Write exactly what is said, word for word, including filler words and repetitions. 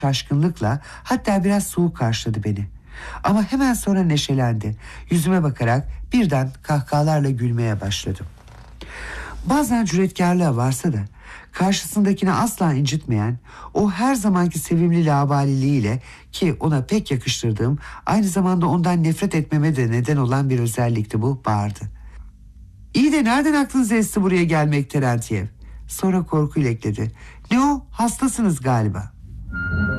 şaşkınlıkla, hatta biraz soğuk karşıladı beni. Ama hemen sonra neşelendi. Yüzüme bakarak birden kahkahalarla gülmeye başladım. Bazen cüretkarlığa varsa da karşısındakini asla incitmeyen, o her zamanki sevimli labaliliğiyle, ki ona pek yakıştırdığım, aynı zamanda ondan nefret etmeme de neden olan bir özellikti bu, bağırdı. İyi de nereden aklınız esti buraya gelmek Terentiev? Sonra korkuyla ekledi. Ne o, hastasınız galiba.